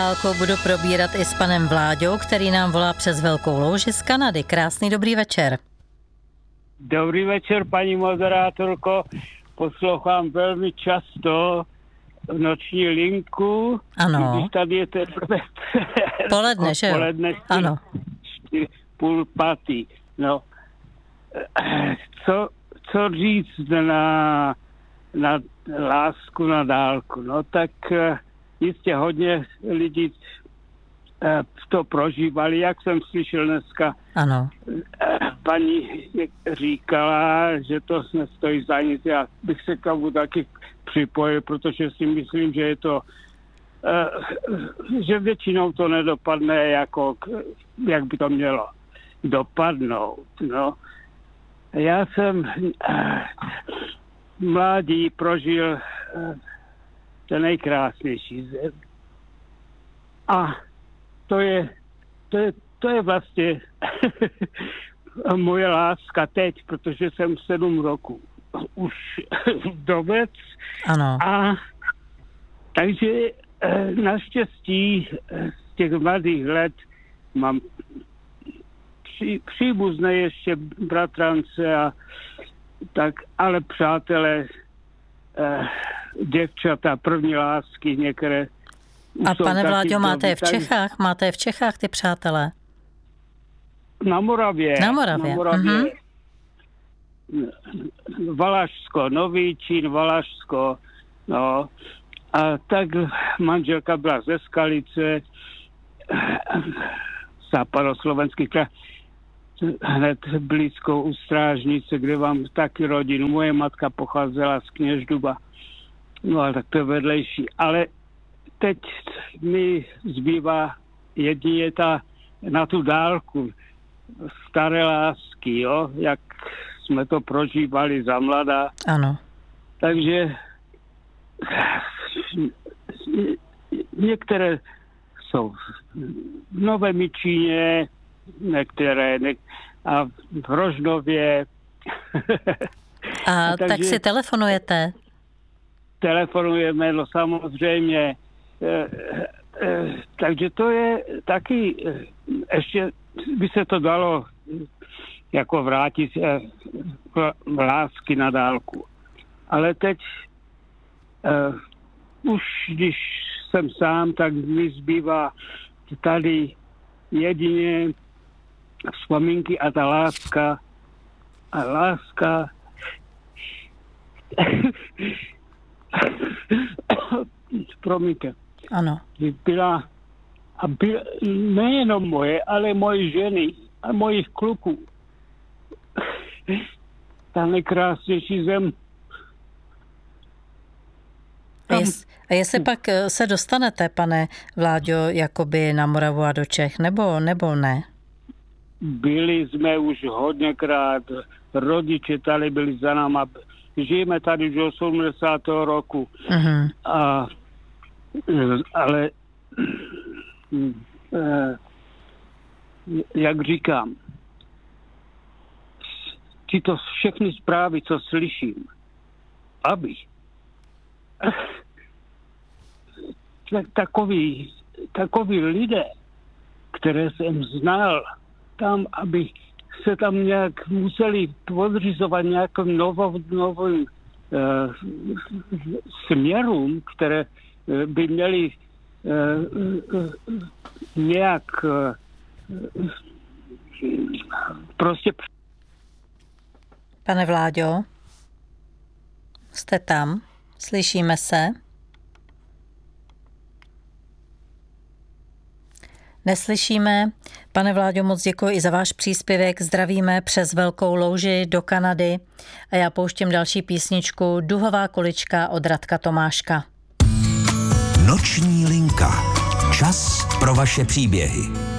Budu probírat i s panem Vláďou, který nám volá přes Velkou Louži z Kanady. Krásný dobrý večer. Dobrý večer, paní moderátorko. Poslouchám velmi často noční linku. Ano. Když tady je teprve poledne, že jo? Poledne, ano. 4:30. No. Co říct na lásku na dálku? No tak jistě hodně lidí to prožívali, jak jsem slyšel dneska. Ano. Paní říkala, že to nestojí za nic. Já bych se k tomu taky připojil, protože si myslím, že je to že většinou to nedopadne jako, jak by to mělo dopadnout. No. Já jsem mládí prožil ten nejkrásnější zem. A to je vlastně moje láska teď, protože jsem 7 roků už vdovec. Ano. A takže naštěstí z těch mladých let mám příbuzné ještě bratrance a tak, ale přátelé, děvčata, první lásky některé. A pane Vláďo, máte je v Čechách ty přátelé? Na Moravě. Na Moravě. Mm-hmm. Valašsko, Novíčín, Valašsko, no. A tak manželka byla ze Skalice, západoslovenský kraj, hned blízko u Strážnice, kde mám taky rodinu. Moje matka pocházela z Kněžduba. No a tak to je vedlejší. Ale teď mi zbývá jedině na tu dálku staré lásky, jo, jak jsme to prožívali za mladá. Ano. Takže některé jsou v Nové Myčíně, některé a v Rožnově. A tak si telefonujete? Telefonujeme, no samozřejmě. Takže to je taky, ještě by se to dalo jako vrátit lásky na dálku. Ale teď už když jsem sám, tak mi zbývá tady jedině vzpomínky a ta láska promiňte. Ano. Byla nejenom moje, ale moje ženy a mojich kluků. Ta nejkrásnější zem. A jestli pak se dostanete, pane Vláďo, jakoby na Moravu a do Čech, nebo ne? Byli jsme už hodněkrát, rodiče tady byli za náma. Žijeme tady už 80. roku. Uh-huh. Ale jak říkám, tyto všechny zprávy, co slyším, takoví lidé, které jsem znal, tam, aby se tam nějak museli podřizovat nějakým novým směrům, které by měly nějak prostě... Pane Vláďo, jste tam? Slyšíme se? Neslyšíme. Pane Vláďo, moc děkuji i za váš příspěvek. Zdravíme přes Velkou Louži do Kanady a já pouštím další písničku Duhová količka od Radka Tomáška. Noční linka. Čas pro vaše příběhy.